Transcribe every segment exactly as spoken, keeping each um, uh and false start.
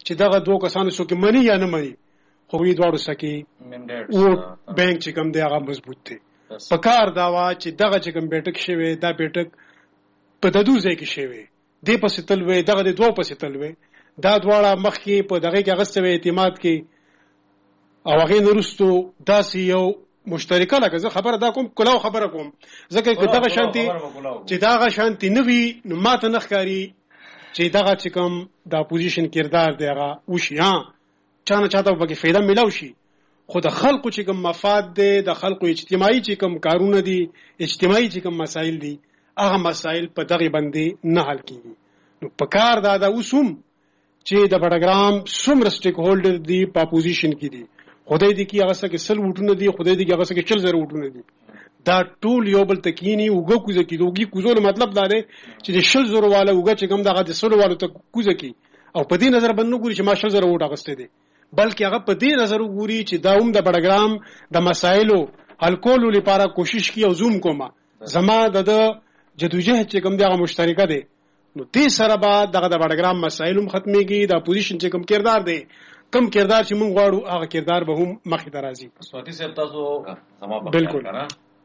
چې دغه دوه کسانو څوک مني یا نه مني خو وی دواړو سکه ووټ بانک چې کوم دی هغه مضبوط دی. په کار دا وا چې دغه چې کوم بیٹک شوی دا بیٹک په ددو ځای کې شوی دی پسې تلوي دغه د دوه پسې تلوي دا دواړه مخکې په دغه کې غستوي اعتماد کې او هغه نورستو داسې یو مشترکه لکه زه خبره دا کوم کلاو خبره کوم ځکه چې دغه شانتي چې دغه شانتي نوي نو ماته نخکاری چې دغه چې کوم د اپوزیشن کردار دی هغه وشي ها چانه چاته به کې فایده ملاوي شي خو د خلکو چې کوم مفاد دی د خلکو اجتماعي چې کوم کارونه دي اجتماعي چې کوم مسایل دي هغه مسایل په دغه باندې نه حل کیږي. نو په کار دا د اوسوم چې د بډاګرام څومره سټیک هولډر دي په اپوزیشن کې دي خدای دې کې هغه څه کې سل وټونه دي خدای دې کې هغه څه کې چل زره وټونه دي دا ټول یو بل تکینی وګه کوزه کې دوګي کوزول مطلب دا دی چې د شل زره والا وګه چې کوم دغه د سل والو ته کوزه کې او په دې نظر باندې ګوري چې ما شل زره وټ اغسته دي بلکې هغه په دې نظر وګوري چې دا هم د بډاګرام د مسایلو حل کولو لپاره کوشش کوي او زوم کومه زما د جدوجہد چې کوم دغه مشترکه دي نو دې سره به دغه د بډاګرام مسایلو ختميږي د اپوزیشن چې کوم کردار دی کم کردار چې مونږ غواړو هغه کردار به هم مخې ته راځي. سواتی صاحب تاسو زما په بالکل او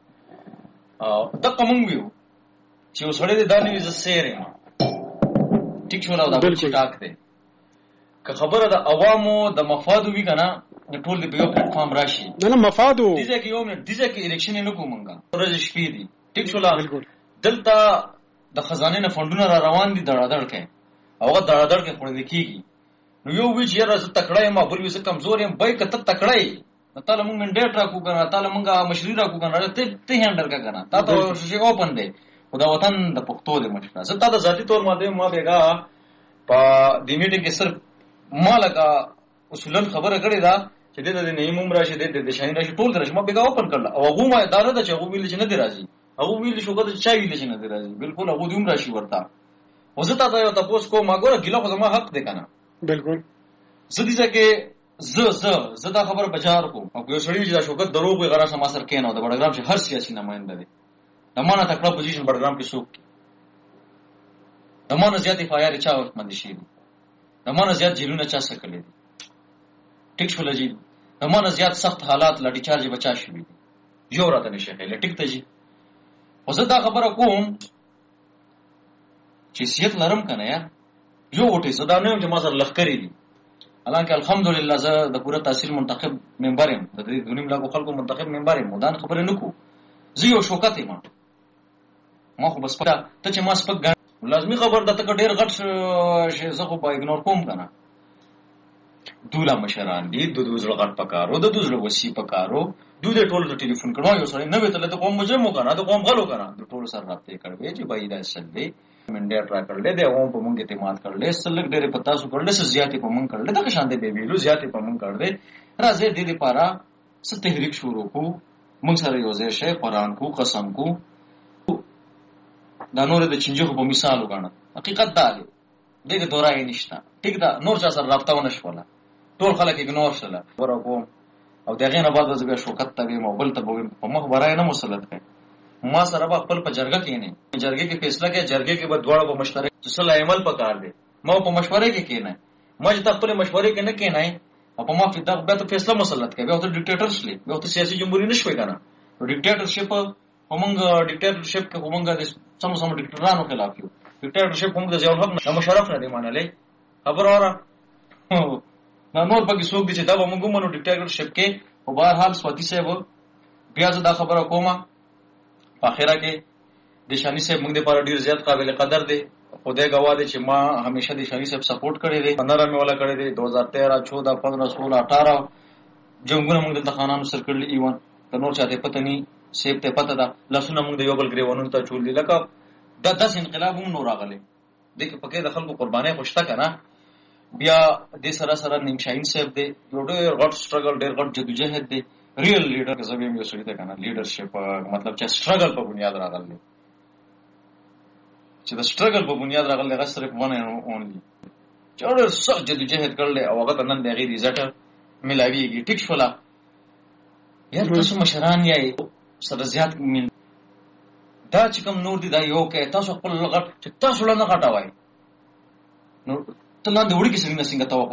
دغه مونږ ویو چې وسړې د دانې ز سیرې ټیک شو راو دا ټاک دی که خبره د عوامو د مفادو وی کنه ټول دی په یو پلیټ فارم راشي نه نه مفادو دې کې یو منټ دې کې الیکشن نه کومنګا ورځ شپې دي ټیک شو لا دلته د خزانه نه فندونه را روان دي دړادړ کې اوغه دړادړ کې خوري کیږي نو یو وی چې راز تکړه ما بل وی څه کمزور یم بای کته تکړه نو تعالی مونږ منډیټ را کو کنه تعالی مونږه مشري را کو کنه ته ته هندل کا کنه تا ته شي اوپن دی خدا وطن د پښتو د مشره زه تا د ذاتی تور ماده ما بیګه په د میټینګ کې صرف ما لگا اصولن خبره کړې دا چې د دې نه موږ راشي د دې شاین راشي ټول درش ما بیګه اوپن کړل او هغه ما اداره د چغو ویل چې نه دی راځي هغه ویل شو کده چا ویل چې نه دی راځي بالکل هغه دوم راشي ورته وزتا ته یو تاسو کو ما ګوره ګیله خو زما حق دی کنه بالکل زدي ځکه ز ز زدا خبر بچار کو او یو سړی چې دا شوکت دروغ وي غره سم اثر کین او د بډاګرام چې هر سیاسي نماینده دی دمانه تکړه پوزیشن بډاګرام کې شوک دمانه زیاتې فایار چا وخت مند شي دمانه زیات جیلونه چا سکلې دي ټیک شو لجی دمانه زیات سخت حالات لډی چارج بچا شي دي یو راته نشي خېل ټیک ته جی وزدا خبره کوم چې سیت لرم کنه یا یو وټه صدا نه چې ما سره لخرې دي الانکه الحمدلله زه د پوره تحصیل منتخب ممبر یم د دې دونیم لاګو خلکو منتخب ممبر یم مودان خبره نکو زه یو شوکت یم ما خو بس پتا ته چې ما سپک لازمی خبر د تک ډیر غټ شي زه خو په اګنور کوم کنه دولا مشران دي د دوزړه غټ پکارو د دوزړه وسی پکارو دوی د ټولو ټلیفون کړو یو سره نه وته ته کوم مجرم وکنه د کوم غلو کنه د ټولو سره رابطه کړو چې بای دا سلوي منډه ټرا کړل دي او په مونږ اعتماد کړل سلګ ډېر پتا سو کړل څه زیاتې په مونږ کړل دا شان دي به ویلو زیاتې په مونږ کړل راځي د دې لپاره ست تحریک شروع کو مونږ سره یو ځای شي قران کو قسم کو دا نور د چنجو په مثال وګڼه حقیقت دا دی دغه دورای نشته ټیک دا نور چا سره رابطه ونه شوله ټول خلک اګنور شله ورکو او دغه نه بعد زګه شوکت ته موبایل ته په مخ ورای نه مسلط کړي ما سره به خپل په جرګه کې نه جرګه کې فیصله کې جرګه کې به دواړه به مشترک صلاح عمل پکار دي ما په مشورې کې کې نه ما چې خپل مشورې کې نه کې نه او په ما په دغه به فیصله مسلط کوي او ته ډیکټیټرشپ به ته سیاسي جمهوریت نشوي کنه ډیکټیټرشپ همغه ډیکټیټرشپ کې همغه د سم سم ډیکټرانو خلاف یو ډیکټیټرشپ همغه د ځول حق نه مشرف نه دی مانلې خبر اورا نو نور پکې څوک دي چې دا همغه مونږ ډیکټیټرشپ کې په بهر حال سواتی صاحب بیا زه دا خبره کومه په اخره کې د شانی صاحب موږ د لپاره ډیر زیات قابل قدر دی خدای گواه دی چې ما همیشه د شانی صاحب سپورټ کړی دی پندرہ مې ولا کړی دی دو ہزار تیرہ چودہ پندرہ سولہ اٹھارہ جنگونه موږ د خانانو سر کړل ایوان د نور چاته پته ني سیب ته پته ده لاسونه موږ د یو بل گریوانونو ته چول دي لکه د داس انقلاب هم نور راغلی دغه پکې د خلکو قرباني خوشته کنه بیا د سره سره نیم شاهین صاحب دی یو ډېر غټ سټرګل ډېر غټ جدوجہد دی ریل لیډر که زبیم یو سړی ته کنه لیډرشپ مطلب چې سټرګل په بنیاد راغلی چې د سټرګل په بنیاد راغلی هغه صرف ونه اونلی چې ډېر سخت جدوجہد کړل او هغه نن د غیر عزت ملاویږي ټیک شولا یار تاسو مشران یې سره زیات مل دا چې کوم نور دي دا یو کې تاسو خپل لغت چې تاسو له نه غټاوای نو ته لاندې وړي کې څنګه څنګه توقع